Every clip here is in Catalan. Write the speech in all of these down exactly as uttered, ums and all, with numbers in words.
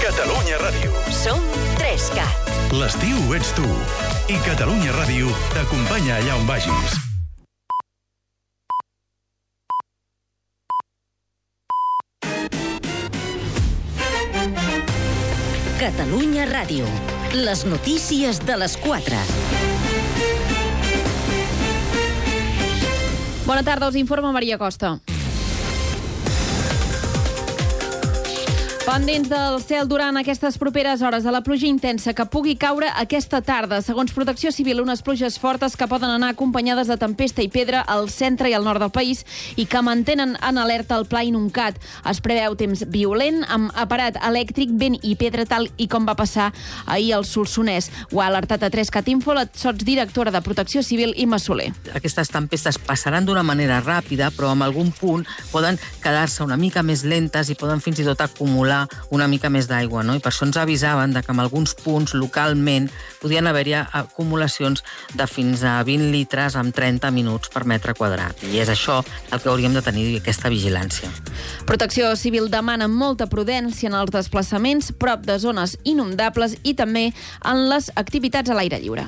Catalunya Ràdio. Som tres cat. L'estiu ets tu. I Catalunya Ràdio t'acompanya allà on vagis. Catalunya Ràdio. Les notícies de les quatre. Bona tarda, us informa Maria Costa. Pendents del cel durant aquestes properes hores de la pluja intensa que pugui caure aquesta tarda. Segons Protecció Civil, unes pluges fortes que poden anar acompanyades de tempesta i pedra al centre i al nord del país i que mantenen en alerta el Pla Inuncat. Es preveu temps violent amb aparat elèctric, vent i pedra, tal i com va passar ahir al Solsonès. Ho ha alertat a tres cat info la sotsdirectora de Protecció Civil, Imma Soler. Aquestes tempestes passaran d'una manera ràpida, però en algun punt poden quedar-se una mica més lentes i poden fins i tot acumular una mica més d'aigua, no? I per això ens avisaven de que en alguns punts localment podien haver-hi acumulacions de fins a vint litres en trenta minuts per metre quadrat. I és això el que hauríem de tenir, aquesta vigilància. Protecció Civil demana molta prudència en els desplaçaments prop de zones inundables i també en les activitats a l'aire lliure.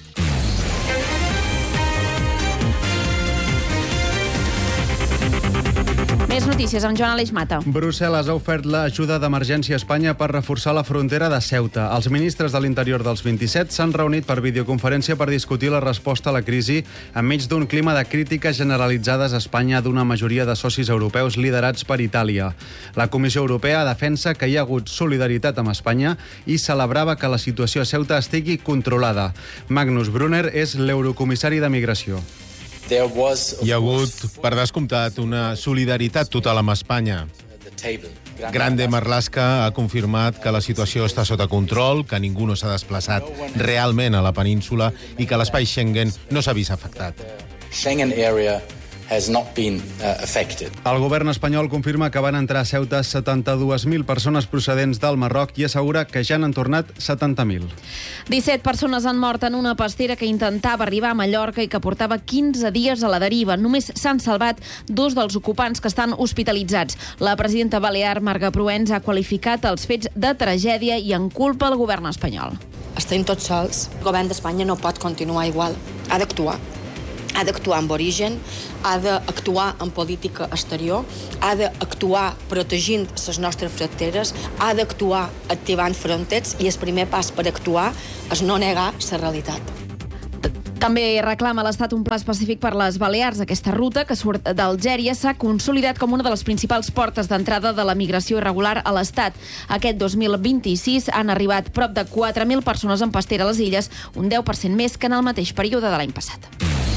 Més notícies amb Joan Aleix Mata. Brussel·les ha ofert l'ajuda d'emergència a Espanya per reforçar la frontera de Ceuta. Els ministres de l'Interior dels vint-i-set s'han reunit per videoconferència per discutir la resposta a la crisi enmig d'un clima de crítiques generalitzades a Espanya d'una majoria de socis europeus liderats per Itàlia. La Comissió Europea defensa que hi ha hagut solidaritat amb Espanya i celebrava que la situació a Ceuta estigui controlada. Magnus Brunner és l'eurocomissari de Migració. Hi ha hagut, per descomptat, una solidaritat total amb Espanya. Grande Marlaska ha confirmat que la situació està sota control, que ningú no s'ha desplaçat realment a la península i que l'espai Schengen no s'ha vist afectat. Schengen area has not been uh, affected. El govern espanyol confirma que van entrar a Ceuta setanta-dues mil persones procedents del Marroc i assegura que ja n'han tornat setanta mil. disset persones han mort en una pastera que intentava arribar a Mallorca i que portava quinze dies a la deriva. Només s'han salvat dos dels ocupants que estan hospitalitzats. La presidenta balear, Marga Proens, ha qualificat els fets de tragèdia i en culpa el govern espanyol. Estem tots sols. El govern d'Espanya no pot continuar igual. Ha d'actuar. Ha d'actuar amb origen, ha d'actuar en política exterior, ha d'actuar protegint les nostres fronteres, ha d'actuar activant fronteres i el primer pas per actuar és no negar la realitat. També reclama l'Estat un pla específic per les Balears. Aquesta ruta, que surt d'Algèria, s'ha consolidat com una de les principals portes d'entrada de la migració irregular a l'Estat. Aquest dos mil vint-i-sis han arribat prop de quatre mil persones en pastera a les illes, un deu per cent més que en el mateix període de l'any passat.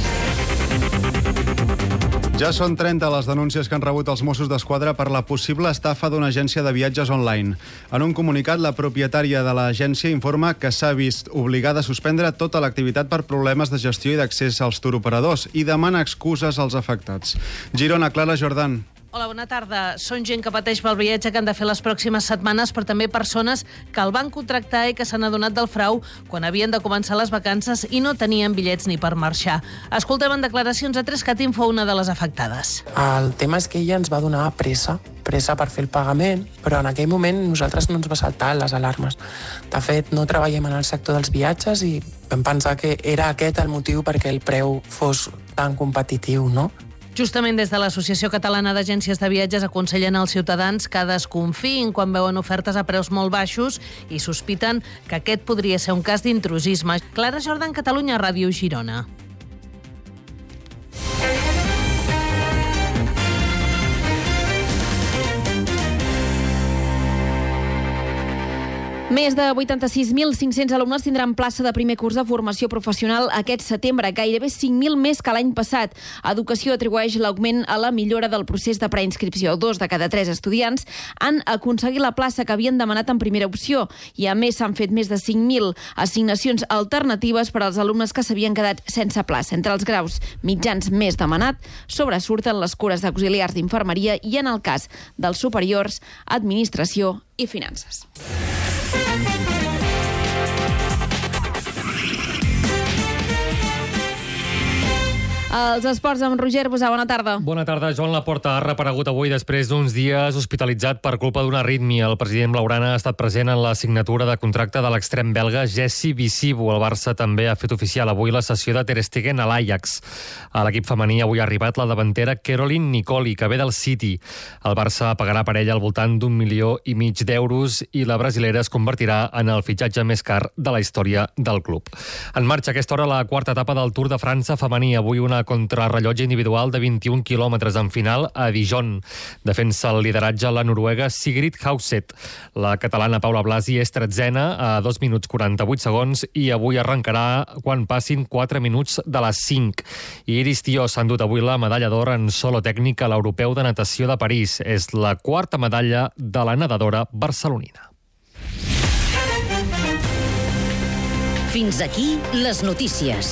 Ja són trenta les denúncies que han rebut els Mossos d'Esquadra per la possible estafa d'una agència de viatges online. En un comunicat, la propietària de l'agència informa que s'ha vist obligada a suspendre tota l'activitat per problemes de gestió i d'accés als turoperadors i demana excuses als afectats. Girona, Clara Jordan. Hola, bona tarda. Són gent que pateix pel viatge que han de fer les pròximes setmanes, però també persones que el van contractar i que s'han adonat del frau quan havien de començar les vacances i no tenien bitllets ni per marxar. Escoltem en declaracions a tres cat info una de les afectades. El tema és que ella ens va donar pressa, pressa per fer el pagament, però en aquell moment nosaltres no ens va saltar les alarmes. De fet, no treballem en el sector dels viatges i vam pensar que era aquest el motiu perquè el preu fos tan competitiu, no? Justament des de l'Associació Catalana d'Agències de Viatges aconsellen als ciutadans que desconfiïn quan veuen ofertes a preus molt baixos i sospiten que aquest podria ser un cas d'intrusisme. Clara Jordan, Catalunya Ràdio, Girona. Més de vuitanta-sis mil cinc-cents alumnes tindran plaça de primer curs de formació professional aquest setembre, gairebé cinc mil més que l'any passat. Educació atribueix l'augment a la millora del procés de preinscripció. Dos de cada tres estudiants han aconseguit la plaça que havien demanat en primera opció i, a més, s'han fet més de cinc mil assignacions alternatives per als alumnes que s'havien quedat sense plaça. Entre els graus mitjans més demanat sobresurten les cures d'auxiliars d'infermeria i, en el cas dels superiors, administració i finances. Els esports amb Roger Bosà, bona tarda. Bona tarda. Joan Laporta ha reaparegut avui després d'uns dies hospitalitzat per culpa d'una arrítmia. El president blaugrana ha estat present en la signatura de contracte de l'extrem belga Jessi Visibu. El Barça també ha fet oficial avui la cessió de Ter Stegen a l'Ajax. A l'equip femení avui ha arribat la davantera Caroline Nicoli, que ve del City. El Barça pagarà per ella al voltant d'un milió i mig d'euros i la brasilera es convertirà en el fitxatge més car de la història del club. En marxa a aquesta hora la quarta etapa del Tour de França femení. Avui una contrarrellotge individual de vint-i-un quilòmetres en final a Dijon. Defensa el lideratge la noruega Sigrid Hausset. La catalana Paula Blasi és tretzena a dos minuts quaranta-vuit segons i avui arrencarà quan passin quatre minuts de les cinc. I Iris Tió s'ha endut avui la medalla d'or en solo tècnic a l'Europeu de Natació de París. És la quarta medalla de la nedadora barcelonina. Fins aquí les notícies.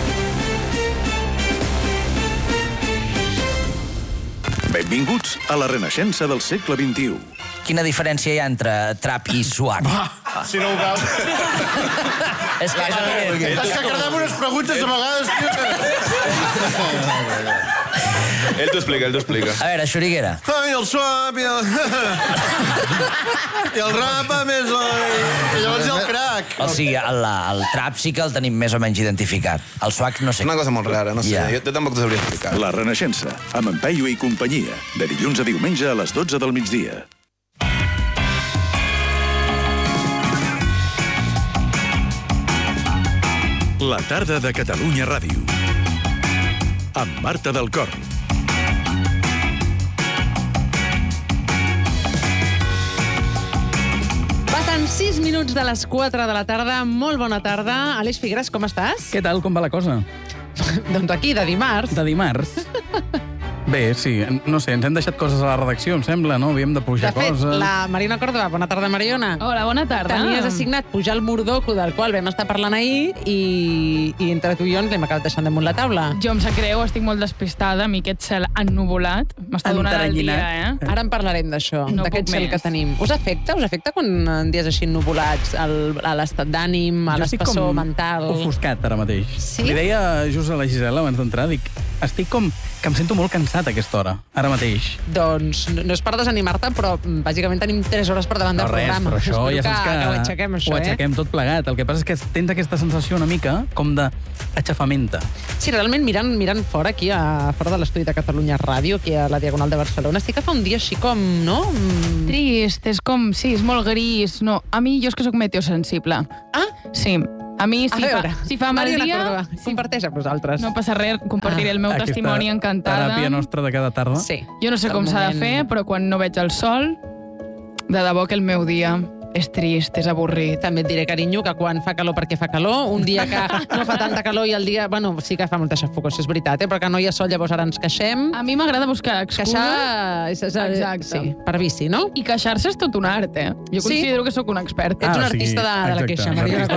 Benvinguts a la renaixença del segle vint-i-u. Quina diferència hi ha entre trap i swag? Si no ho veus... És que és evident. És que cardem unes preguntes a vegades, tio. Ell t'ho explica, ell t'ho explica. A veure, Xuriguera. Ai, el swap i el... I el rap, a més, i llavors hi ha el crack. O sigui, el, el trap sí que el tenim més o menys identificat. El swag no sé. Una cosa molt rara, no sé. Yeah. Jo, jo tampoc t'ho sabria explicar. La renaixença, amb en Peyu i companyia. De dilluns a diumenge a les dotze del migdia. La tarda de Catalunya Ràdio. Amb Marta del Corn. Passen sis minuts de les quatre de la tarda. Molt bona tarda. Aleix Figueres, com estàs? Què tal, com va la cosa? Doncs aquí, de dimarts. De dimarts? Bé, sí, no sé, ens hem deixat coses a la redacció, em sembla, no? Havíem de pujar de fet, coses... la Marina Còrdova, bona tarda, Mariona. Hola, bona tarda. Tenies assignat pujar el Mordoco, del qual vam estar parlant ahir, i, i entre tu i jo ens l'hem acabat deixant damunt la taula. Jo em sap greu, estic molt despistada, a mi aquest cel ennuvolat m'està donant el dia, eh? Ara en parlarem d'això, no d'aquest cel que tenim. Us afecta? Us afecta quan en dies així ennubulats, el, a l'estat d'ànim, a l'espessor mental? Jo estic com ofuscat ara mateix. Sí? Li deia just a la Gisela abans d'entrar, dic, estic com que em sento molt cansat a aquesta hora, ara mateix. Doncs no és per desanimar-te, però bàsicament tenim tres hores per davant no, del res, programa. Però això ja saps que, que ho aixequem, això, ho aixequem eh? tot plegat. El que passa és que tens aquesta sensació una mica com d'aixafamenta. Sí, realment, mirant, mirant fora, aquí a fora de l'estudi de Catalunya Ràdio, aquí a la Diagonal de Barcelona, sí que fa un dia així com, no? Mm. Trist, és com, sí, és molt gris. No, a mi, jo és que sóc meteosensible. Ah? Sí. A mi, si, a fa, si fa mal Mariona dia... Còrdova, si... comparteix amb nosaltres. No passa res, compartiré el meu Aquesta testimoni encantada. Teràpia nostra de cada tarda. Sí. Jo no sé com s'ha de fer, però quan no veig el sol, de debò que el meu dia és trist, és avorrit. També et diré, carinyo, que quan fa calor perquè fa calor, un dia que no fa tanta calor i el dia... Bueno, sí que fa molta xafocació, és veritat, eh? Però que no hi ha sol, llavors ara ens queixem. A mi m'agrada buscar excuses. Queixar... És, és, exacte. Sí, per vici, no? I queixar-se és tot un art, eh? Jo sí? considero que sóc un expert. Ets ah, un o sigui, artista de, de la queixa, Mariona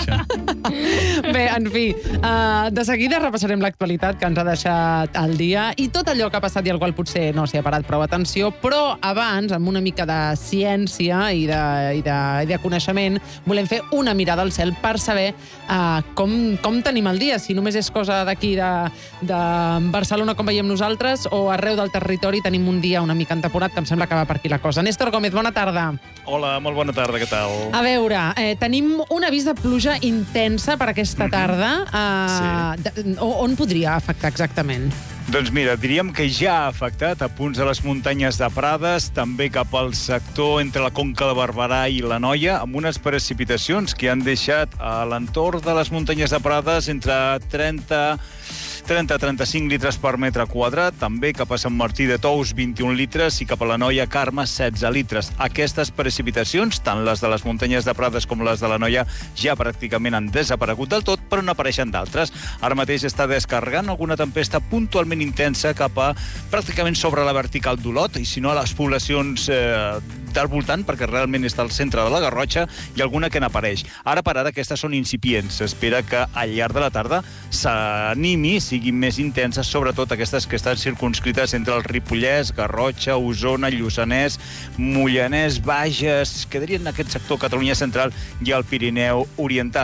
Còrdova. Bé, en fi, uh, de seguida repassarem l'actualitat que ens ha deixat al dia i tot allò que ha passat i al qual potser no s'hi ha parat prou atenció, però abans, amb una mica de ciència i de, i de, i de coneixement, volem fer una mirada al cel per saber uh, com, com tenim el dia, si només és cosa d'aquí de, de Barcelona, com veiem nosaltres, o arreu del territori tenim un dia una mica entemporat, que em sembla que va per aquí la cosa. Néstor Gómez, bona tarda. Hola, molt bona tarda, què tal? A veure, eh, tenim un avís de pluja intensa per aquesta tarda. Uh, sí. de, on podria afectar exactament? Doncs mira, diríem que ja ha afectat a punts de les muntanyes de Prades, també cap al sector entre la Conca de Barberà i l'Anoia, amb unes precipitacions que han deixat a l'entorn de les muntanyes de Prades entre trenta a trenta-cinc litres per metre quadrat, també cap a Sant Martí de Tous, vint-i-un litres, i cap a l'Anoia Carme, setze litres. Aquestes precipitacions, tant les de les muntanyes de Prades com les de l'Anoia, ja pràcticament han desaparegut del tot, però n'apareixen d'altres. Ara mateix està descarregant alguna tempesta puntualment intensa cap a pràcticament sobre la vertical d'Olot, i si no a les poblacions eh, del voltant, perquè realment està al centre de la Garrotxa, i alguna que n'apareix. Ara per ara aquestes són incipients. S'espera que al llarg de la tarda s'animi, siguin més intenses, sobretot aquestes que estan circunscrites entre el Ripollès, Garrotxa, Osona, Lluçanès, Mollanès, Bages, quedarien en aquest sector Catalunya Central i el Pirineu Oriental.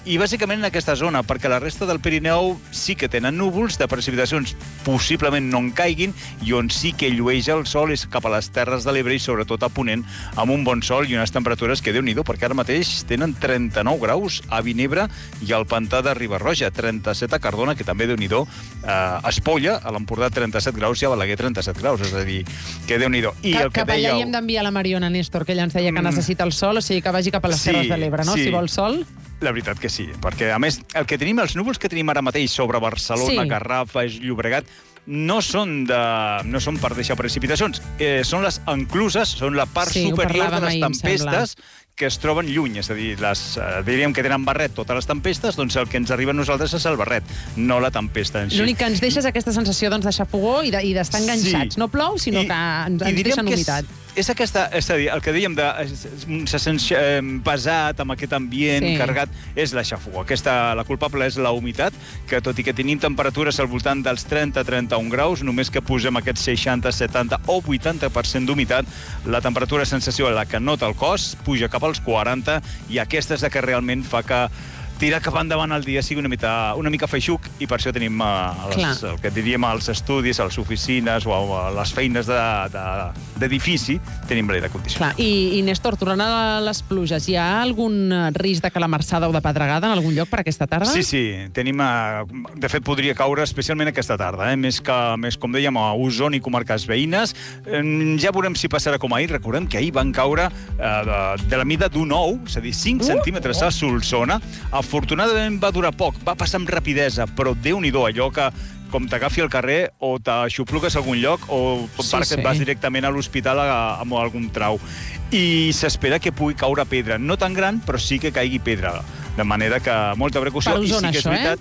I bàsicament en aquesta zona, perquè la resta del Pirineu sí que tenen núvols, de precipitacions possiblement no en caiguin, i on sí que llueix el sol és cap a les Terres de l'Ebre i sobretot a Ponent, amb un bon sol i unes temperatures que Déu-n'hi-do, perquè ara mateix tenen trenta-nou graus a Vinebre i al Pantà de Riba-roja, trenta-set a Cardona, que també Déu-n'hi-do, eh, Espolla, a l'Empordà trenta-set graus i a Balaguer trenta-set graus, és a dir, que Déu-n'hi-do. I Cap, el que cap allà dèieu... hi hem d'enviar la Mariona, Néstor, que ella ens deia que Mm. necessita el sol, o sigui que vagi cap a les Sí, Terres de l'Ebre, no? sí. Si vol sol. La veritat que sí, perquè a més el que tenim, els núvols que tenim ara mateix sobre Barcelona, Sí. Garraf, Baix Llobregat, no són, de, no són per deixar precipitacions, eh, són les encluses, són la part Sí, ho superior de parlàvem les ahir, em tempestes que es troben lluny, és a dir, les, eh, diríem que tenen barret totes les tempestes, doncs el que ens arriba a nosaltres és el barret, no la tempesta en si. L'únic que ens deixa és aquesta sensació doncs, de xafogor i de- i d'estar enganxats. Sí. No plou, sinó I- que ens, i ens diríem deixen que humitat. És, és aquesta, és a dir, el que dèiem de se sent eh, pesat amb aquest ambient Sí. carregat, és la xafogor. Aquesta, la culpable és la humitat, que tot i que tenim temperatures al voltant dels trenta a trenta-un graus, només que posem aquest seixanta, setanta o vuitanta per cent d'humitat, la temperatura de sensació, la que nota el cos, puja cap als quaranta, i aquesta és la que realment fa que tirar cap endavant el dia sigui una mica, una mica feixuc, i per això tenim eh, els, Clar. el que diríem els estudis, les oficines o a les feines d'edifici, de, de, tenim l'aire condicionat. Clar, i, i Néstor, tornant a les pluges, hi ha algun eh, risc de calamarsada o de pedregada en algun lloc per aquesta tarda? Sí, sí, tenim, eh, de fet podria caure especialment aquesta tarda, eh? més, que, més com dèiem a Osona i comarques veïnes. Eh, ja veurem si passarà com ahir. Recordem que ahir van caure eh, de, de la mida d'un ou, és a dir, cinc Uh! centímetres a Solsona. Afortunadament va durar poc, va passar amb rapidesa, però Déu-n'hi-do, allò que com t'agafi al carrer o t'aixoplugues a algun lloc o Sí, perquè sí. et vas directament a l'hospital a- amb algun trau. I s'espera que pugui caure pedra. No tan gran, però sí que caigui pedra. De manera que molta precaució. Per Osona, I sí que és això, eh? veritat,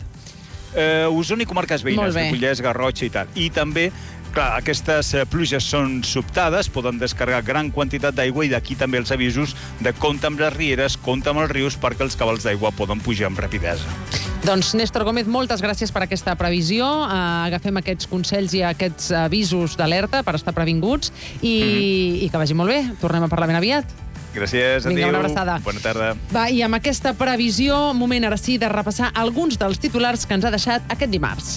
eh? Osona i comarques veïnes, Molt bé. Ripollès, Garrotxa i tal. I també, clar, aquestes eh, pluges són sobtades, poden descarregar gran quantitat d'aigua, i d'aquí també els avisos de compte amb les rieres, compte amb els rius, perquè els cabals d'aigua poden pujar amb rapidesa. Doncs, Néstor Gómez, moltes gràcies per aquesta previsió. Uh, agafem aquests consells i aquests avisos d'alerta per estar previnguts i, mm-hmm. i que vagi molt bé. Tornem a parlar ben aviat. Gràcies, Vinga, adéu. una abraçada. Bona tarda. Va, i amb aquesta previsió, moment ara sí de repassar alguns dels titulars que ens ha deixat aquest dimarts.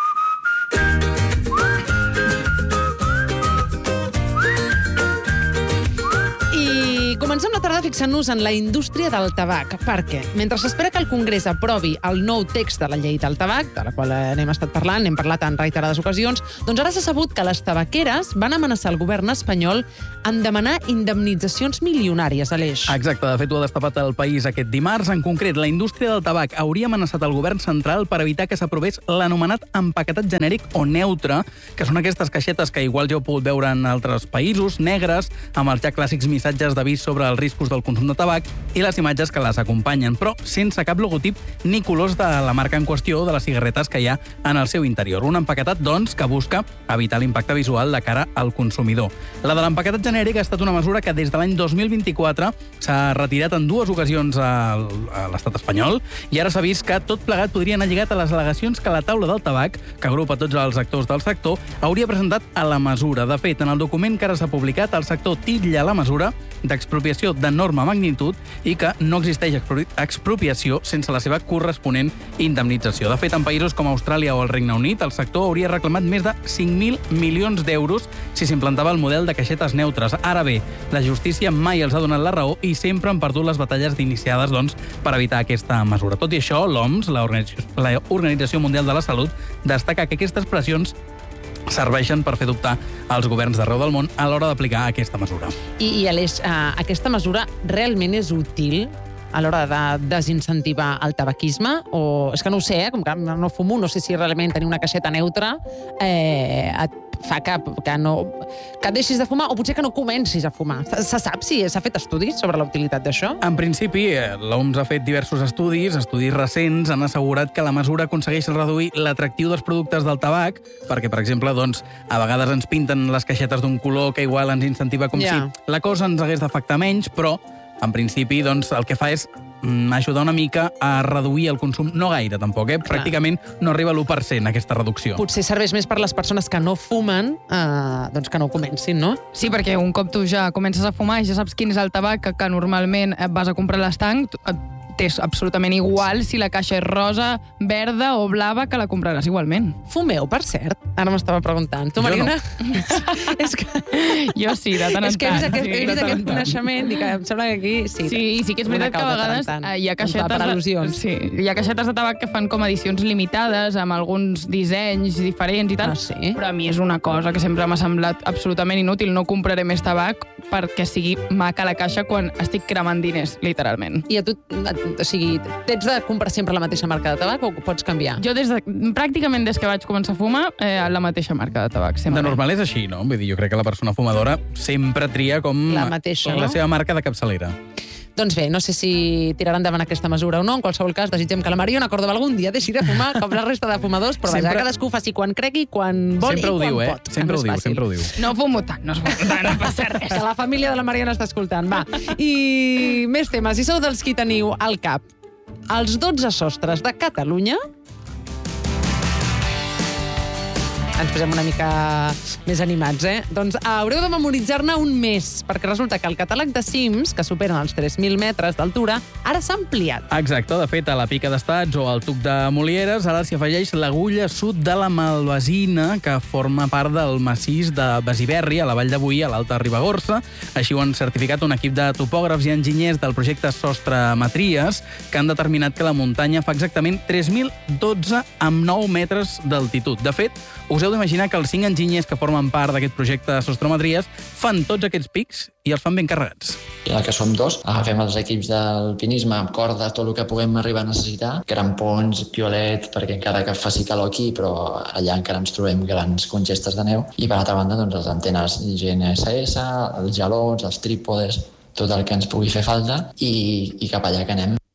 I comencem la tarda fixant-nos en la indústria del tabac, perquè mentre s'espera que el Congrés aprovi el nou text de la llei del tabac, de la qual n'hem estat parlant, n'hem parlat en reiterades ocasions, doncs ara s'ha sabut que les tabaqueres van amenaçar el govern espanyol en demanar indemnitzacions milionàries a l'Eix. Exacte, de fet ho ha destapat el País aquest dimarts. En concret, la indústria del tabac hauria amenaçat el govern central per evitar que s'aprovés l'anomenat empaquetat genèric o neutre, que són aquestes caixetes que igual ja heu pogut veure en altres països, negres, amb els ja clàssics missatges d'avís sobre els riscos del consum de tabac i les imatges que les acompanyen, però sense cap logotip ni colors de la marca en qüestió de les cigarretes que hi ha en el seu interior. Un empaquetat, doncs, que busca evitar l'impacte visual de cara al consumidor. La de l'empaquetat genèric ha estat una mesura que des de l'any dos mil vint-i-quatre s'ha retirat en dues ocasions a l'estat espanyol i ara s'ha vist que tot plegat podria anar lligat a les al·legacions que la taula del tabac, que agrupa tots els actors del sector, hauria presentat a la mesura. De fet, en el document que ara s'ha publicat, el sector titlla la mesura d'expropiació d'enorme magnitud i que no existeix expropiació sense la seva corresponent indemnització. De fet, en països com Austràlia o el Regne Unit, el sector hauria reclamat més de cinc mil milions d'euros si s'implantava el model de caixetes neutres. Ara bé, la justícia mai els ha donat la raó i sempre han perdut les batalles iniciades doncs, per evitar aquesta mesura. Tot i això, l'O M S, l'Organització Mundial de la Salut, destaca que aquestes pressions serveixen per fer dubtar als governs d'arreu del món a l'hora d'aplicar aquesta mesura. I, i Aleix, uh, aquesta mesura realment és útil a l'hora de desincentivar el tabaquisme? O és que no ho sé, eh? Com que no fumo, no sé si realment tenir una caixeta neutra eh, et fa que, que, no, que deixis de fumar, o potser que no comencis a fumar. Se sap si s'ha fet estudis sobre la utilitat d'això? En principi, l'O M S ha fet diversos estudis, estudis recents, han assegurat que la mesura aconsegueix reduir l'atractiu dels productes del tabac, perquè, per exemple, doncs, a vegades ens pinten les caixetes d'un color que igual ens incentiva com Ja. si la cosa ens hagués d'afectar menys, però, en principi, doncs, el que fa és mm, ajudar una mica a reduir el consum, no gaire tampoc, eh? Pràcticament no arriba a l'u per cent aquesta reducció. Potser serveix més per les persones que no fumen, eh, doncs que no ho comencin, no? Sí, perquè un cop tu ja comences a fumar i ja saps quin és el tabac que, que normalment vas a comprar a l'estanc, tu- et t'és absolutament igual si la caixa és rosa, verda o blava, que la compraràs igualment. Fumeu, per cert? Ara m'estava preguntant. Tu, Mariona? No. És que... Jo sí, de tant en tant. És que he vist aquest, sí, he vist aquest coneixement i que em sembla que aquí... Sí, sí, sí que és veritat que a vegades tant, tant. hi ha caixetes... Per al·lusions. Sí, hi ha caixetes de tabac que fan com edicions limitades, amb alguns dissenys diferents i tal, ah, sí? però a mi és una cosa que sempre m'ha semblat absolutament inútil. No compraré més tabac perquè sigui maca la caixa quan estic cremant diners, literalment. I a tu, o sigui, tens de comprar sempre la mateixa marca de tabac o pots canviar? Jo des de, pràcticament des que vaig començar a fumar, eh, la mateixa marca de tabac. Sempre. De normal és així, no? Vull dir, jo crec que la persona fumadora sempre tria com la mateixa, la no? seva marca de capçalera. Doncs bé, no sé si tirarà endavant aquesta mesura o no. En qualsevol cas, desitgem que la Mariona Còrdova algun dia deixi de fumar com la resta de fumadors, però sempre... vaja, cadascú faci quan cregui, quan vol sempre i quan diu, eh? pot. Sempre ho diu, sempre ho diu. No fumo tant, no fumo tant, no passa res. Que la família de la Mariona està escoltant. Va, i més temes. Si sou dels qui teniu al cap els dotze sostres de Catalunya, ens posem una mica més animats, eh? Doncs haureu de memoritzar-ne un més, perquè resulta que el catàleg de cims, que superen els tres mil metres d'altura, ara s'ha ampliat. Exacte, de fet, a la Pica d'Estats o al Tuc de Molieres ara s'hi afegeix l'Agulla Sud de la Malvasina, que forma part del massís de Besiberri, a la Vall de Boí, a l'Alta Ribagorça. Així ho han certificat un equip de topògrafs i enginyers del projecte Sostremetries, que han determinat que la muntanya fa exactament tres mil dotze amb nou metres d'altitud. De fet, us heu d'imaginar que els cinc enginyers que formen part d'aquest projecte de Sostrometries fan tots aquests pics i els fan ben carregats. Ja que som dos, agafem els equips d'alpinisme amb corda, tot el que puguem arribar a necessitar, grampons, piolet, perquè encara que faci calor aquí, però allà encara ens trobem grans congestes de neu, i per altra banda, doncs, les antenes G N S S, els gelons, els trípodes, tot el que ens pugui fer falta, i, i cap allà que anem.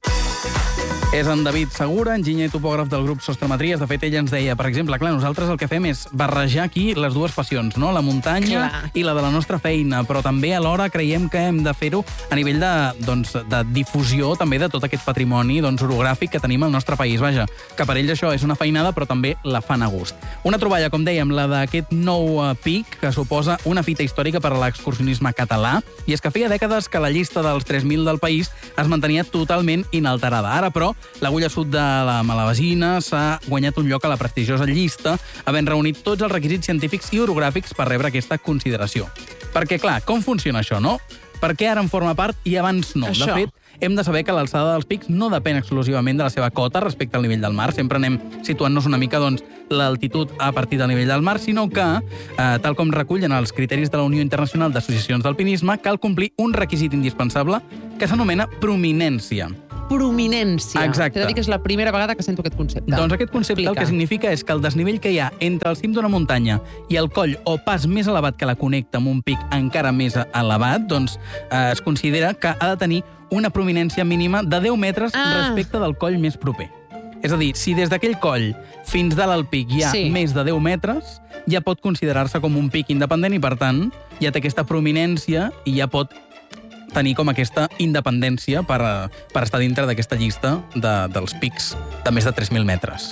És en David Segura, enginyer i topògraf del grup Sostrometries. De fet, ell ens deia, per exemple, clar, nosaltres el que fem és barrejar aquí les dues passions, no? La muntanya clar. I la de la nostra feina, però també alhora creiem que hem de fer-ho a nivell de, doncs, de difusió també de tot aquest patrimoni doncs, orogràfic que tenim al nostre país. Vaja, que per ells això és una feinada, però també la fan a gust. Una troballa, com dèiem, la d'aquest nou pic, que suposa una fita històrica per a l'excursionisme català, i és que feia dècades que la llista dels tres mil del país es mantenia totalment inalterada. Ara, però, l'Agulla Sud de la Malvasina s'ha guanyat un lloc a la prestigiosa llista, havent reunit tots els requisits científics i orogràfics per rebre aquesta consideració. Perquè, clar, com funciona això, no? Per què ara en forma part i abans no? Això. De fet, hem de saber que l'alçada dels pics no depèn exclusivament de la seva cota respecte al nivell del mar. Sempre anem situant-nos una mica doncs, l'altitud a partir del nivell del mar, sinó que, eh, tal com recullen els criteris de la Unió Internacional d'Associacions d'Alpinisme, cal complir un requisit indispensable que s'anomena prominència. Prominència. Exacte. T'he de dir que és la primera vegada que sento aquest concepte. Doncs aquest concepte Explica. El que significa és que el desnivell que hi ha entre el cim d'una muntanya i el coll o pas més elevat que la connecta amb un pic encara més elevat, doncs eh, es considera que ha de tenir una prominència mínima de deu metres ah. respecte del coll més proper. És a dir, si des d'aquell coll fins dalt al pic hi ha sí. més de deu metres, ja pot considerar-se com un pic independent i, per tant, ja té aquesta prominència i ja pot tenir com aquesta independència per, per estar dintre d'aquesta llista de, dels pics de més de tres mil metres.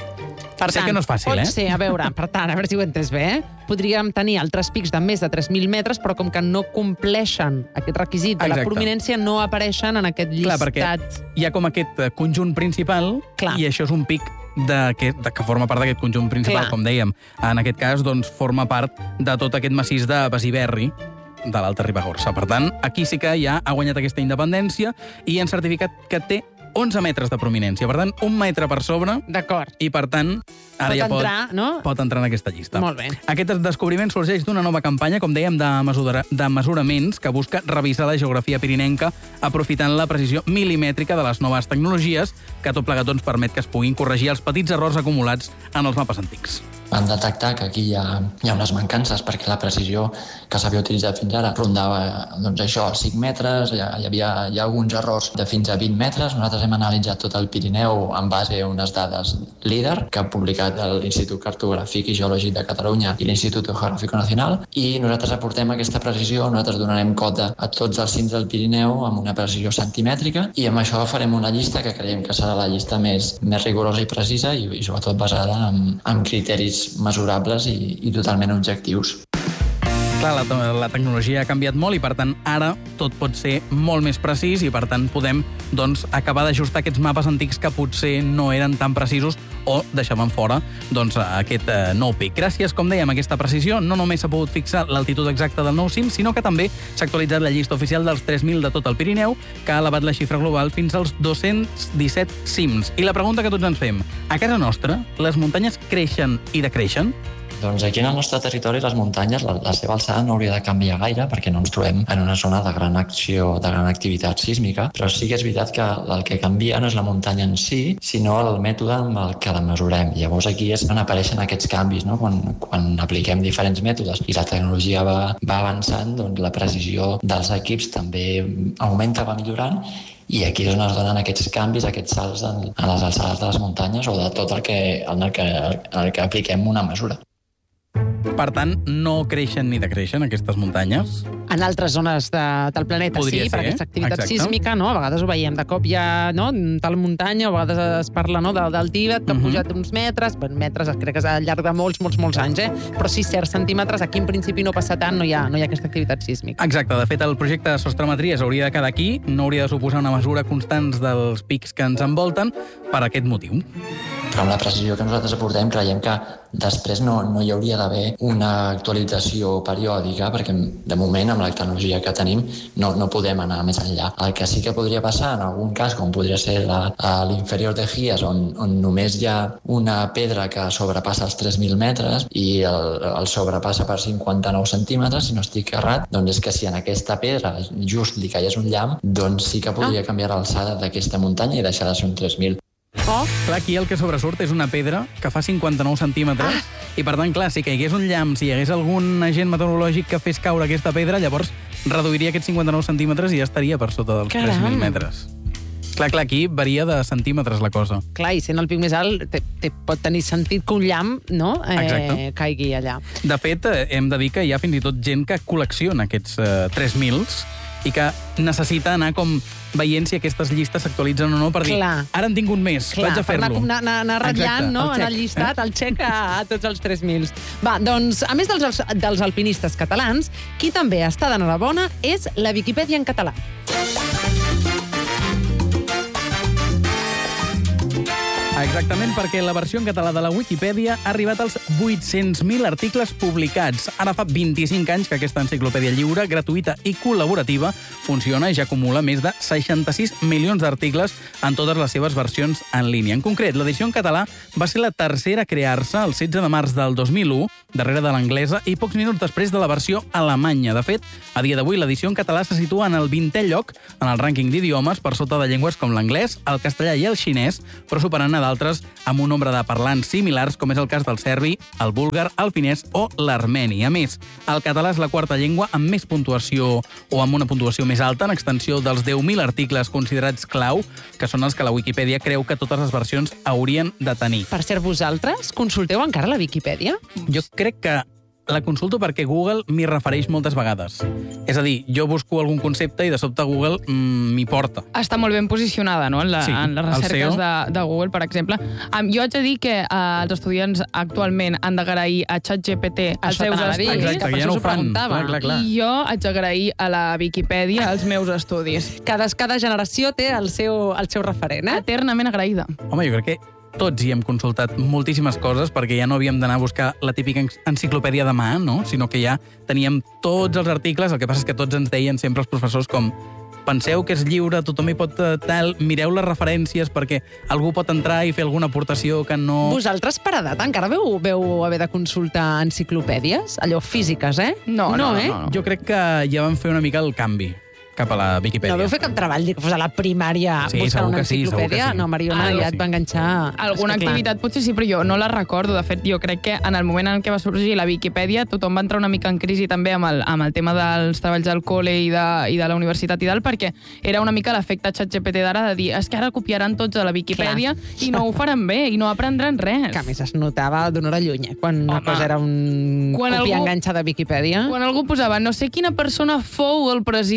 Per sé tant, que no és fàcil, pot eh? ser, a veure, per tant, a veure si ho he entès bé, eh? Podríem tenir altres pics de més de tres mil metres, però com que no compleixen aquest requisit de Exacte. La prominència, no apareixen en aquest llistat. Clar, perquè hi ha com aquest conjunt principal Clar. I això és un pic de que, de, que forma part d'aquest conjunt principal, Clar. Com dèiem. En aquest cas, doncs, forma part de tot aquest massís de Besiberri, de l'Alta Ribagorça. Per tant, aquí sí que ja ha guanyat aquesta independència i han certificat que té onze metres de prominència. Per tant, un metre per sobre. D'acord. I, per tant, ara pot ja pot, entrar, no? pot entrar en aquesta llista. Molt bé. Aquest descobriment sorgeix d'una nova campanya, com dèiem, de, mesura, de mesuraments que busca revisar la geografia pirinenca aprofitant la precisió milimètrica de les noves tecnologies, que tot plegat doncs, permet que es puguin corregir els petits errors acumulats en els mapes antics. Van detectar que aquí hi ha, hi ha unes mancances perquè la precisió que s'havia utilitzat fins ara rondava doncs això, els cinc metres, hi, hi havia hi ha alguns errors de fins a vint metres. Nosaltres hem analitzat tot el Pirineu en base a unes dades líder que ha publicat l'Institut Cartogràfic i Geològic de Catalunya i l'Institut Geográfico Nacional, i nosaltres aportem aquesta precisió, nosaltres donarem cota a tots els cims del Pirineu amb una precisió centimètrica, i amb això farem una llista que creiem que serà la llista més, més rigorosa i precisa i, i sobretot basada en, en criteris mesurables i, i totalment objectius. Clar, la, la tecnologia ha canviat molt i, per tant, ara tot pot ser molt més precís i, per tant, podem doncs, acabar d'ajustar aquests mapes antics que potser no eren tan precisos o deixaven fora doncs, aquest eh, nou pic. Gràcies, com dèiem, a aquesta precisió, no només s'ha pogut fixar l'altitud exacta del nou cim, sinó que també s'ha actualitzat la llista oficial dels tres mil de tot el Pirineu, que ha elevat la xifra global fins als dos-cents disset cims. I la pregunta que tots ens fem, a casa nostra, les muntanyes creixen i decreixen? Doncs aquí en el nostre territori les muntanyes, la, la seva alçada no hauria de canviar gaire perquè no ens trobem en una zona de gran acció, de gran activitat sísmica, però sí que és veritat que el que canvia no és la muntanya en si, sinó el mètode amb el que la mesurem. Llavors aquí és on apareixen aquests canvis, no? Quan, quan apliquem diferents mètodes i la tecnologia va, va avançant, doncs la precisió dels equips també augmenta, va millorant, i aquí és on es donen aquests canvis, aquests salts en, en les alçades de les muntanyes o de tot el que, en el que, en el que apliquem una mesura. Per tant, no creixen ni decreixen aquestes muntanyes? En altres zones de, del planeta Podria sí, ser, per aquesta activitat exacte. sísmica, no? A vegades ho veiem, de cop hi ha no? tal muntanya, a vegades es parla no? del, del Tíbet, que ha Mhm. pujat uns metres, ben, metres crec que és al llarg de molts, molts, molts anys, eh? Però sí, certs centímetres, aquí en principi no passa tant, no hi ha, no hi ha aquesta activitat sísmica. Exacte, de fet el projecte de sostremetries hauria de quedar aquí, no hauria de suposar una mesura constants dels pics que ens envolten per aquest motiu. Però amb la precisió que nosaltres aportem creiem que després no, no hi hauria d'haver una actualització periòdica perquè de moment amb la tecnologia que tenim no, no podem anar més enllà. El que sí que podria passar en algun cas, com podria ser la, a l'inferior de Gies, on, on només hi ha una pedra que sobrepassa els tres mil metres i el, el sobrepassa per cinquanta-nou centímetres, si no estic errat, doncs és que si en aquesta pedra just li caigués un llamp, doncs sí que podria canviar l'alçada d'aquesta muntanya i deixar de ser un tres mil. Oh. Clar, aquí el que sobresurt és una pedra que fa cinquanta-nou centímetres ah. i, per tant, clar, si caigués un llamp, si hi hagués algun agent meteorològic que fes caure aquesta pedra, llavors reduiria aquests cinquanta-nou centímetres i ja estaria per sota dels Caram. tres mil metres. Clar, clar, aquí varia de centímetres la cosa. Clar, i sent el pic més alt, te, te pot tenir sentit que un llamp no? eh, caigui allà. De fet, eh, hem de dir que hi ha fins i tot gent que col·lecciona aquests eh, tres mils i que necessita anar com veient si aquestes llistes s'actualitzen o no per dir, Clar. ara en tinc un més, Clar, vaig a fer-lo. per anar, anar, anar ratllant, no? En el llistat, el xec a, a tots els tres mil. Va, doncs, a més dels, dels alpinistes catalans, qui també està d'enhorabona és la Viquipèdia en català. Exactament, perquè la versió en català de la Wikipedia ha arribat als vuit-cents mil articles publicats. Ara fa vint-i-cinc anys que aquesta enciclopèdia lliure, gratuïta i col·laborativa funciona i ja acumula més de seixanta-sis milions d'articles en totes les seves versions en línia. En concret, l'edició en català va ser la tercera a crear-se el setze de març del dos mil u, darrere de l'anglesa i pocs minuts després de la versió alemanya. De fet, a dia d'avui l'edició en català se situa en el vintè lloc en el rànquing d'idiomes per sota de llengües com l'anglès, el castellà i el xinès, però superant a d'altres amb un nombre de parlants similars, com és el cas del serbi, el búlgar, el finès o l'armeni. A més, el català és la quarta llengua amb més puntuació o amb una puntuació més alta en extensió dels deu mil articles considerats clau, que són els que la Wikipedia creu que totes les versions haurien de tenir. Per cert, vosaltres consulteu encara la Viquipèdia? Jo crec que la consulto perquè Google m'hi refereix moltes vegades. És a dir, jo busco algun concepte i de sobte Google mm, m'hi porta. Està molt ben posicionada, no?, en, la, Sí, en les el S E O. recerques de, de Google, per exemple. Um, jo haig de dir que uh, els estudiants actualment han d'agrair a ChatGPT els Això seus t'anava a dir, estudis. Exacte, que ja no ho fan. Clar, clar, clar. I jo haig d'agrair a la Viquipèdia els meus estudis. Cada, cada generació té el seu, el seu referent, eh? Eternament agraïda. Home, jo crec que tots hi hem consultat moltíssimes coses perquè ja no havíem d'anar a buscar la típica enciclopèdia de mà, no? Sinó que ja teníem tots els articles. El que passa és que tots ens deien sempre els professors com penseu que és lliure, tothom hi pot tal, mireu les referències perquè algú pot entrar i fer alguna aportació que no... Vosaltres, per edat, encara veu, veu haver de consultar enciclopèdies? Allò físiques, eh? No, no, no, eh? no, no. Jo crec que ja vam fer una mica el canvi cap a la Viquipèdia. No veu fer cap treball, que fos a la primària Sí, buscant segur una que sí, segur que enciclopèdia? sí. No, Mariona, Ah, ja sí. et va enganxar... Alguna És que, clar, activitat potser sí, però jo no la recordo. De fet, jo crec que en el moment en què va sorgir la Viquipèdia tothom va entrar una mica en crisi també amb el, amb el tema dels treballs del col·le i de, i de la universitat i tal, perquè era una mica l'efecte ChatGPT d'ara de dir és que ara copiaran tots a la Viquipèdia i no ho faran bé i no aprendran res. Que a més es notava d'una hora lluny, eh? Quan una Home, cosa era un quan copiar algú- enganxa de Viquipèdia. Quan algú posava no sé quina persona fou el president de tal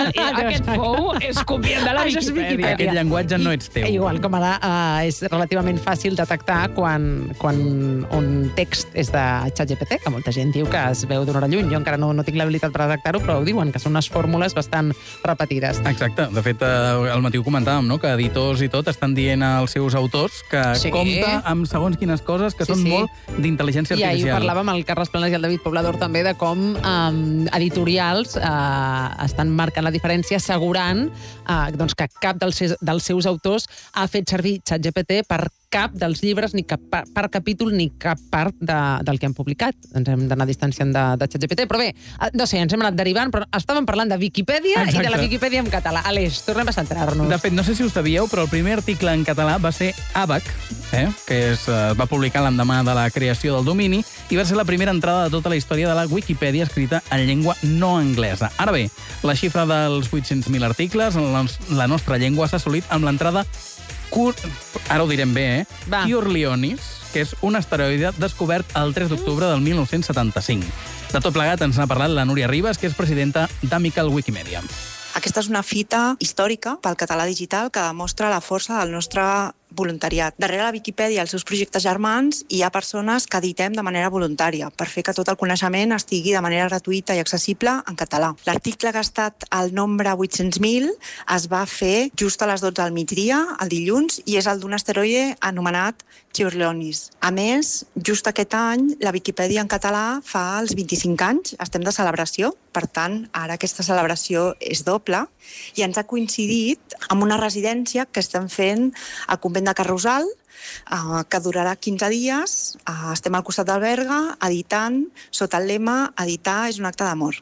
Aquest fou és copiat de la Això és Viquipèdia. Aquest llenguatge no ets teu. Igual, com ara eh, és relativament fàcil detectar quan, quan un text és de ChatGPT, que molta gent diu que es veu d'una hora lluny. Jo encara no, no tinc l'habilitat per detectar-ho, però ho diuen, que són unes fórmules bastant repetides. Exacte. De fet, eh, al matí ho comentàvem, no?, que editors i tot estan dient als seus autors que Sí. compta amb segons quines coses que Sí, són sí. molt d'intel·ligència I ahir artificial. ho parlàvem amb el Carles Planas i el David Poblador també de com eh, editorials eh, estan marcant la diferència assegurant eh, doncs que cap dels, seus, dels seus autors ha fet servir ChatGPT per cap dels llibres, ni cap per, per capítol, ni cap part de, del que han publicat. Ens hem d'anar distanciant de, de ChatGPT. Però bé, eh, no sé, ens hem anat derivant, però estàvem parlant de Viquipèdia Exacte. i de la Viquipèdia en català. Aleix, tornem a centrar-nos. De fet, no sé si ho sabíeu, però el primer article en català va ser Àbac, eh? que es eh, va publicar l'endemà de la creació del domini i va ser la primera entrada de tota la història de la Wikipedia escrita en llengua no anglesa. Ara bé, la xifra dels vuit-cents mil articles en la, la nostra llengua s'ha assolit amb l'entrada Cur... Ara ho direm bé, eh? Va. Curiolionis, que és un asteroide descobert el tres d'octubre del mil nou-cents setanta-cinc. De tot plegat ens n'ha parlat la Núria Ribas, que és presidenta d'Amical Wikimedia. Aquesta és una fita històrica pel català digital que demostra la força del nostre voluntariat. Darrere la Viquipèdia i els seus projectes germans hi ha persones que editem de manera voluntària per fer que tot el coneixement estigui de manera gratuïta i accessible en català. L'article que ha estat al nombre vuit-cents mil es va fer just a les dotze del migdia, el dilluns, i és el d'un asteroide anomenat Curiolionis. A més, just aquest any, la Viquipèdia en català fa els vint-i-cinc anys, estem de celebració, per tant, ara aquesta celebració és doble, i ens ha coincidit amb una residència que estem fent al convent de Carrusal, eh, que durarà quinze dies. Eh, estem al costat del Berga, editant, sota el lema «Editar és un acte d'amor».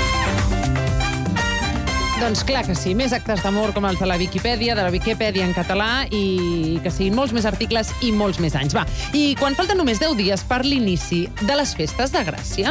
Doncs clar que sí, més actes d'amor com els de la Viquipèdia, de la Viquipèdia en català, i que siguin molts més articles i molts més anys. Va, i quan falten només deu dies per l'inici de les festes de Gràcia,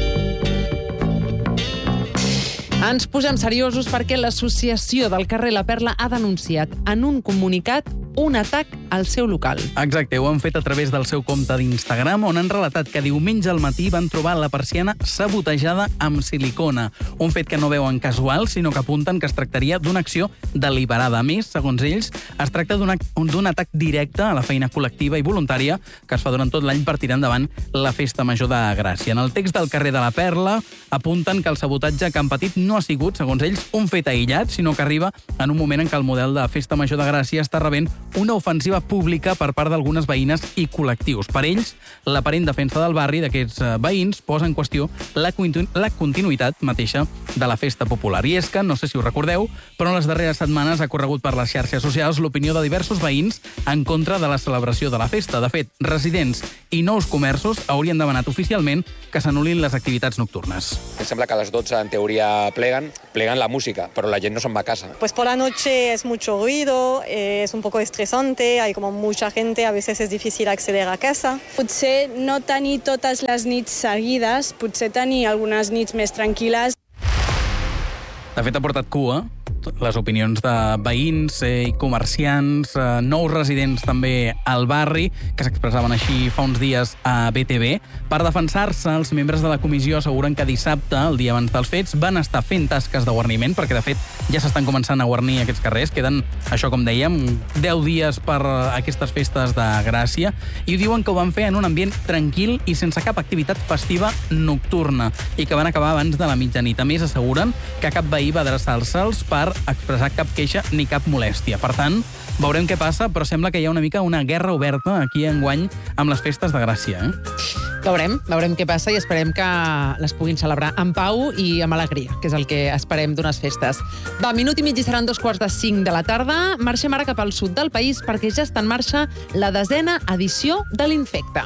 ens posem seriosos perquè l'Associació del carrer La Perla ha denunciat en un comunicat un atac al seu local. Exacte, ho han fet a través del seu compte d'Instagram, on han relatat que diumenge al matí van trobar la persiana sabotejada amb silicona. Un fet que no veuen casual, sinó que apunten que es tractaria d'una acció deliberada. A més, segons ells, es tracta d'un d'un atac directe a la feina col·lectiva i voluntària que es fa durant tot l'any per tirar endavant la Festa Major de Gràcia. En el text del carrer de la Perla apunten que el sabotatge que han patit no ha sigut, segons ells, un fet aïllat, sinó que arriba en un moment en què el model de Festa Major de Gràcia està rebent una ofensiva pública per part d'algunes veïnes i col·lectius. Per ells, l'aparent defensa del barri d'aquests veïns posa en qüestió la, continu la continuïtat mateixa de la festa popular. I és que, no sé si ho recordeu, però en les darreres setmanes ha corregut per les xarxes socials l'opinió de diversos veïns en contra de la celebració de la festa. De fet, residents i nous comerços haurien demanat oficialment que s'anul·lin les activitats nocturnes. Em sembla que a les dotze, en teoria, pleguen, pleguen la música, però la gent no se'n va a casa. Pues por la noche es mucho ruido, eh, es un poco estresante, hay como mucha gente, a veces es difícil acceder a casa. Potser no tenir totes les nits seguides, potser tenir algunes nits més tranquil·les. De fet, ha portat cua les opinions de veïns i comerciants, eh, nous residents també al barri, que s'expressaven així fa uns dies a B T V. Per defensar-se, els membres de la comissió asseguren que dissabte, el dia abans dels fets, van estar fent tasques de guarniment, perquè de fet ja s'estan començant a guarnir aquests carrers. Queden, això com dèiem, deu dies per aquestes festes de Gràcia, i diuen que ho van fer en un ambient tranquil i sense cap activitat festiva nocturna, i que van acabar abans de la mitjanit. A més, asseguren que cap veí va adreçar-se'ls per expressar cap queixa ni cap molèstia. Per tant, veurem què passa, però sembla que hi ha una mica una guerra oberta aquí enguany amb les festes de Gràcia. Eh? Veurem, veurem què passa i esperem que les puguin celebrar en pau i amb alegria, que és el que esperem d'unes festes. Va, minut i mig i seran dos quarts de cinc de la tarda. Marxem ara cap al sud del país perquè ja està en marxa la desena edició de l'Infecta.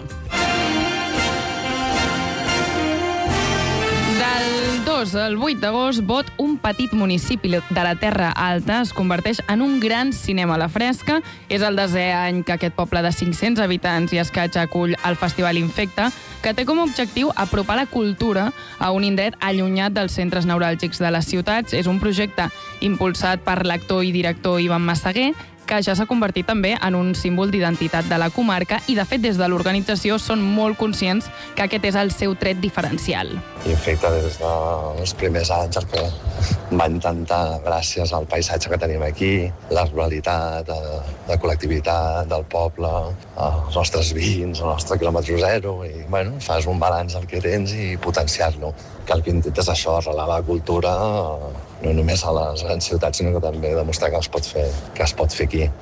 Del dos al vuit d'agost, Bot, un petit municipi de la Terra Alta, es converteix en un gran cinema a la fresca. És el desè any que aquest poble de cinc-cents habitants i escaig acull el Festival Infecta, que té com a objectiu apropar la cultura a un indret allunyat dels centres neuràlgics de les ciutats. És un projecte impulsat per l'actor i director Ivan Massaguer, que ja s'ha convertit també en un símbol d'identitat de la comarca i, de fet, des de l'organització són molt conscients que aquest és el seu tret diferencial. Infecta des dels primers anys el que va intentar, gràcies al paisatge que tenim aquí, la ruralitat, la col·lectivitat del poble, els nostres vins, el nostre quilòmetre zero, i bueno, fas un balanç del que tens i potenciar-lo. Que el que intentes això, arrelar la cultura, no només a les grans ciutats, sinó que també demostrar que es pot fer, que es pot fer aquí.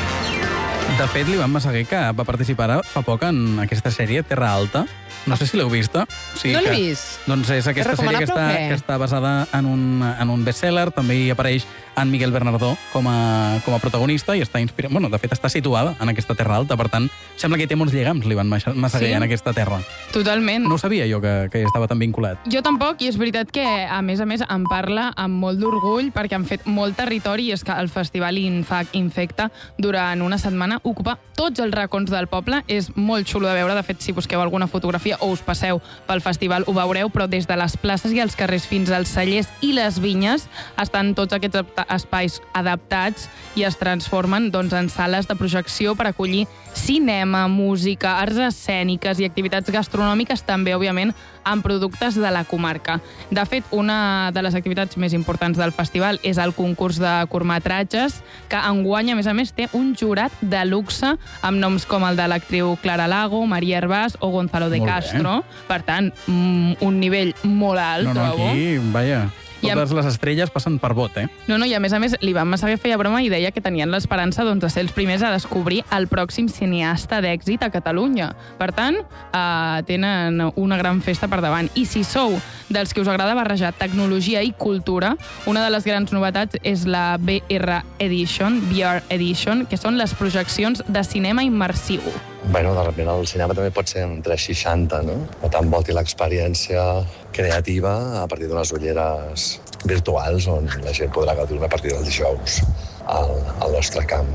De fet, l'Ivan Massaguer, que va participar fa poc en aquesta sèrie Terra Alta, no sé si l'heu vista. O sigui no l'he que, vist. Doncs és aquesta sèrie que està, que està basada en un, en un best-seller. També hi apareix en Miguel Bernardó com a, com a protagonista i està inspirat... Bueno, de fet, està situada en aquesta Terra Alta. Per tant, sembla que hi té molts lligams, l'Ivan Massaguer, sí? En aquesta terra. Totalment. No ho sabia jo, que, que estava tan vinculat. Jo tampoc, i és veritat que, a més a més, em parla amb molt d'orgull perquè han fet molt territori i és que el Festival Infecta durant una setmana ocupa tots els racons del poble. És molt xulo de veure. De fet, si busqueu alguna fotografia o us passeu pel festival ho veureu, però des de les places i els carrers fins als cellers i les vinyes estan tots aquests espais adaptats i es transformen doncs, en sales de projecció per acollir cinema, música, arts escèniques i activitats gastronòmiques, també, òbviament, amb productes de la comarca. De fet, una de les activitats més importants del festival és el concurs de curtmetratges, que enguany, a més a més, té un jurat de luxe amb noms com el de l'actriu Clara Lago, Maria Hervás o Gonzalo de Castro. Per tant, un nivell molt alt, no, no, trobo. Aquí, vaja... Totes a... les estrelles passen per vot, eh? No, no, i a més a més, l'Ivan Massaguer feia broma i deia que tenien l'esperança doncs, de ser els primers a descobrir el pròxim cineasta d'èxit a Catalunya. Per tant, eh, tenen una gran festa per davant. I si sou dels que us agrada barrejar tecnologia i cultura, una de les grans novetats és la V R Edition, V R Edition, que són les projeccions de cinema immersiu. Bueno, de repente el cinema també pot ser en tres seixanta, no? Que t'envolti l'experiència creativa a partir d'unes ulleres virtuals on la gent podrà gaudir a partir del dijous al, al nostre camp.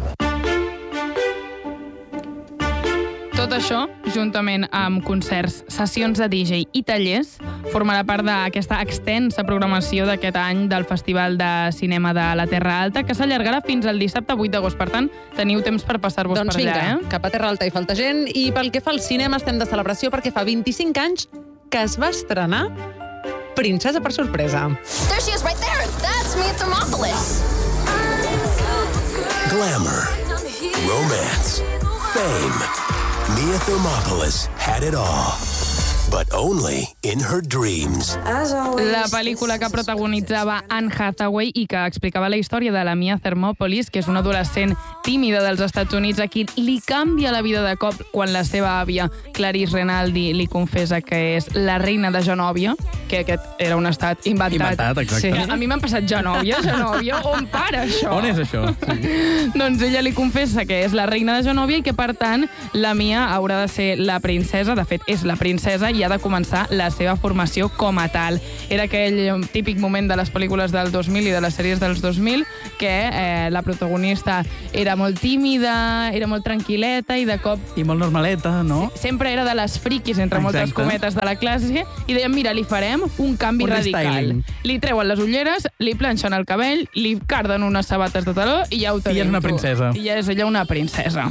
Tot això, juntament amb concerts, sessions de D J i tallers, formarà part d'aquesta extensa programació d'aquest any del Festival de Cinema de la Terra Alta, que s'allargarà fins al dissabte vuit d'agost. Per tant, teniu temps per passar-vos doncs per vinga, allà. Eh? Cap a Terra Alta hi falta gent. I pel que fa al cinema estem de celebració perquè fa vint-i-cinc anys que es va estrenar Princesa per sorpresa. There she is right there. That's Mia Thermopolis. Glamour, romance, fame. Mia Thermopolis had it all, but only in her dreams. La pel·lícula que protagonitzava Anne Hathaway i que explicava la història de la Mia Thermopolis, que és una adolescent tímida dels Estats Units, a qui li canvia la vida de cop quan la seva àvia, Clarice Renaldi, li confessa que és la reina de Genòvia, que aquest era un estat inventat. Inventat, exacte. Sí. A mi m'han passat Genòvia, Genòvia, on para això? On és això? Sí. Doncs ella li confessa que és la reina de Genòvia i que, per tant, la Mia haurà de ser la princesa, de fet, és la princesa i ha de començar la seva formació com a tal. Era aquell típic moment de les pel·lícules del dos mil i de les sèries dels dos mil que eh, la protagonista era molt tímida, era molt tranquil·leta i de cop... I molt normaleta, no? Sempre era de les friquis, entre Exacte. moltes cometes, de la classe, i deien, mira, li farem un canvi Un radical. restyling. Li treuen les ulleres, li planxen el cabell, li carden unes sabates de taló i ja ho tenim. I és una tu. princesa. I ja és ella una princesa.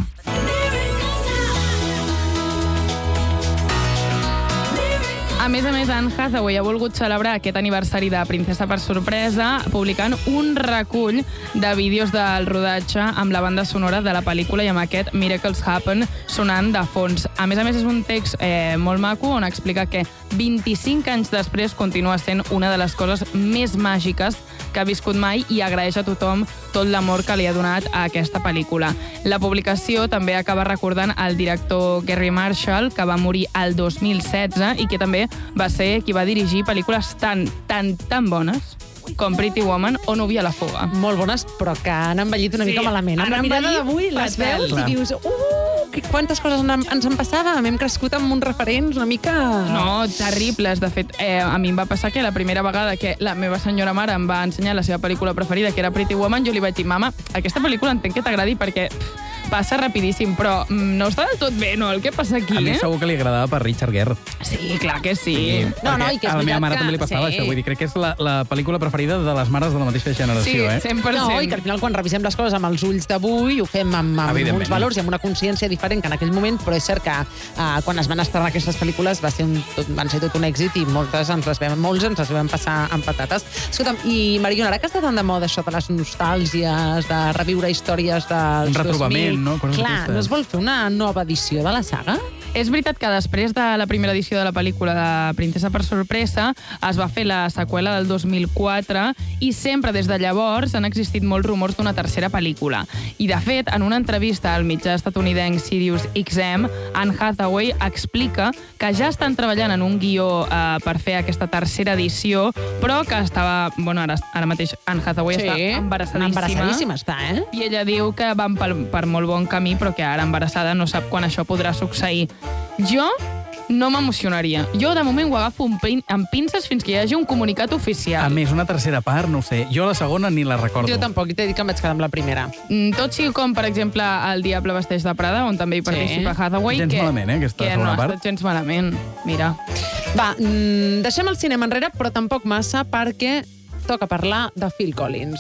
A més a més, Anne Hathaway ha volgut celebrar aquest aniversari de Princesa per sorpresa publicant un recull de vídeos del rodatge amb la banda sonora de la pel·lícula i amb aquest Miracles Happen sonant de fons. A més a més, és un text eh, molt maco on explica que vint-i-cinc anys després continua sent una de les coses més màgiques que ha viscut mai i agraeix a tothom tot l'amor que li ha donat a aquesta pel·lícula. La publicació també acaba recordant el director Gary Marshall, que va morir el dos mil setze i que també va ser qui va dirigir pel·lícules tan, tan, tan bones com Pretty Woman o Núvia a la fuga. Molt bones, però que han envellit una Sí, mica malament. Amb han la mirada envellit d'avui les fatal. veus Clar. i dius uh, que- quantes coses en- ens en passàvem. Hem crescut amb uns referents una mica... No, terribles. De fet, eh, a mi em va passar que la primera vegada que la meva senyora mare em va ensenyar la seva pel·lícula preferida, que era Pretty Woman, jo li vaig dir, mama, aquesta pel·lícula entenc que t'agradi perquè pff, passa rapidíssim, però mm, no està del tot bé, no? El que passa aquí, A mi eh? segur que li agradava per Richard Gere. Sí, clar que sí. No, no, i que és a la meva veritat mare que- també li passava sí. això. Vull dir, crec que és la, la pel·lícula preferida de les mares de la mateixa generació, eh? No, i que al final quan revisem les coses amb els ulls d'avui ho fem amb, amb Evidentment. uns valors i amb una consciència diferent que en aquell moment, però és cert que uh, quan es van estrenar aquestes pel·lícules va ser un, tot, van ser tot un èxit i moltes ens les vam, molts ens les vam passar amb patates. Escolta'm, i Mariona, ara que està tan de moda això de les nostàlgies, de reviure històries dels Un retrobament, dos mil, no? Coses clar, d'aquestes. no es vol fer una nova edició de la saga? És veritat que després de la primera edició de la pel·lícula de Princesa per sorpresa es va fer la seqüela del dos mil quatre i sempre des de llavors han existit molts rumors d'una tercera pel·lícula. I, de fet, en una entrevista al mitjà estadounidenc Sirius X M, Anne Hathaway explica que ja estan treballant en un guió eh, per fer aquesta tercera edició, però que estava... Bueno, ara, ara mateix Anne Hathaway Sí, està embarassadíssima. embarassadíssima està, eh? I ella diu que van per, per molt bon camí, però que ara embarassada no sap quan això podrà succeir. Jo no m'emocionaria. Jo, de moment, ho agafo amb, pin amb pinces fins que hi hagi un comunicat oficial. A més, una tercera part, no ho sé. Jo la segona ni la recordo. Jo tampoc, i t'he dit que em vaig quedar amb la primera. Mm, Tot sigui com, per exemple, El diable vesteix de Prada, on també hi participa Sí. Hathaway. Gens que, malament, eh, aquesta que segona no ha part. estat gens malament. Mira. Va, mm, deixem el cinema enrere, però tampoc massa, perquè toca parlar de Phil Collins.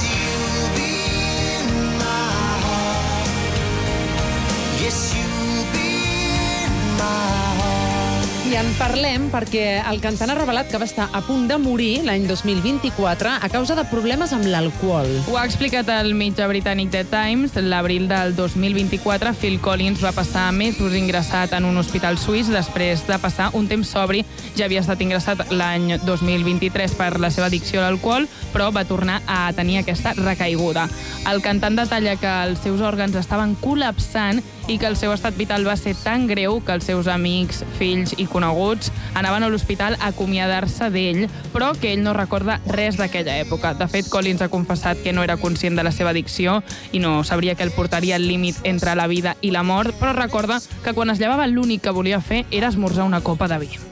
I en parlem perquè el cantant ha revelat que va estar a punt de morir l'any dos mil vint-i-quatre a causa de problemes amb l'alcohol. Ho ha explicat el mitjà britànic The Times. L'abril del dos mil vint-i-quatre, Phil Collins va passar mesos ingressat en un hospital suís després de passar un temps sobri. Ja havia estat ingressat l'any dos mil vint-i-tres per la seva addicció a l'alcohol, però va tornar a tenir aquesta recaiguda. El cantant detalla que els seus òrgans estaven col·lapsant i que el seu estat vital va ser tan greu que els seus amics, fills i coneguts anaven a l'hospital a acomiadar-se d'ell, però que ell no recorda res d'aquella època. De fet, Collins ha confessat que no era conscient de la seva addicció i no sabria que el portaria al límit entre la vida i la mort, però recorda que quan es llevava l'únic que volia fer era esmorzar una copa de vi.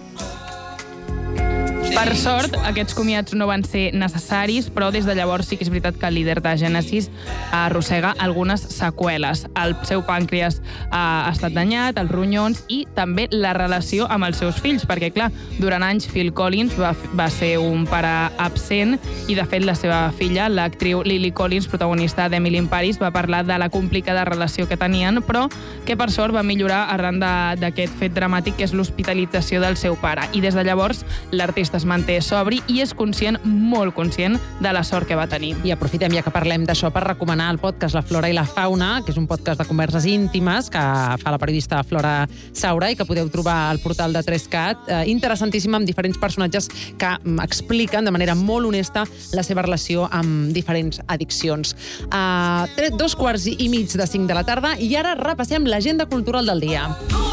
Per sort, aquests comiats no van ser necessaris, però des de llavors sí que és veritat que el líder de Genesis arrossega algunes seqüeles. El seu pàncreas ha estat danyat, els ronyons i també la relació amb els seus fills, perquè, clar, durant anys Phil Collins va, va ser un pare absent i, de fet, la seva filla, l'actriu Lily Collins, protagonista d'Emily in Paris, va parlar de la complicada relació que tenien, però que, per sort, va millorar arran d'aquest fet dramàtic que és l'hospitalització del seu pare. I des de llavors, l'artista es manté sobri i és conscient, molt conscient, de la sort que va tenir. I aprofitem, ja que parlem d'això, per recomanar el podcast La Flora i la Fauna, que és un podcast de converses íntimes que fa la periodista Flora Saura i que podeu trobar al portal de tres cat. Eh, interessantíssim, amb diferents personatges que mm, expliquen de manera molt honesta la seva relació amb diferents addiccions. Eh, dos quarts i mig de cinc de la tarda i ara repassem l'agenda cultural del dia.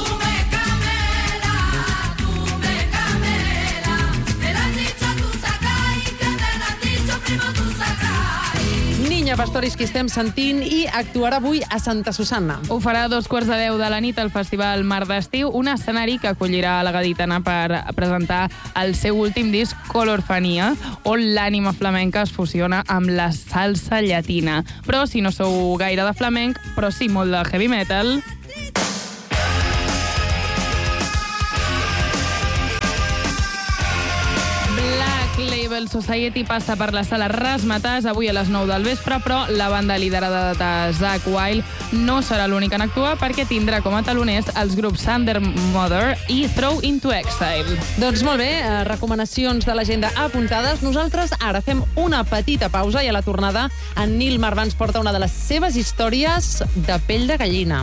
Niña Pastoris, que estem sentint, i actuarà avui a Santa Susanna. Ho farà a dos quarts de deu de la nit al Festival Mar d'Estiu, un escenari que acollirà la gaditana per presentar el seu últim disc, Colorfania, on l'ànima flamenca es fusiona amb la salsa llatina. Però si no sou gaire de flamenc, però sí molt de heavy metal... Label Society passa per la sala Razzmatazz avui a les nou del vespre, però la banda liderada de Zakk Wylde no serà l'única en actuar perquè tindrà com a taloners els grups Thunder Mother i Throw Into Exile. Doncs molt bé, eh, recomanacions de l'agenda apuntades. Nosaltres ara fem una petita pausa i a la tornada en Nil Marvà ens porta una de les seves històries de pell de gallina.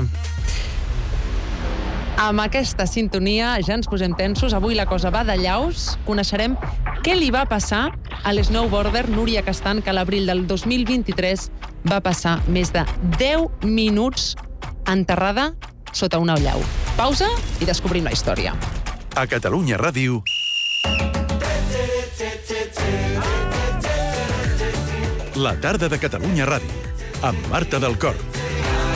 Amb aquesta sintonia ja ens posem tensos. Avui la cosa va de llaus. Coneixerem què li va passar a l'snowboarder Núria Castan, que a l'abril del dos mil vint-i-tres va passar més de deu minuts enterrada sota una llau. Pausa i descobrim la història. A Catalunya Ràdio, la tarda de Catalunya Ràdio, amb Marta del Cor.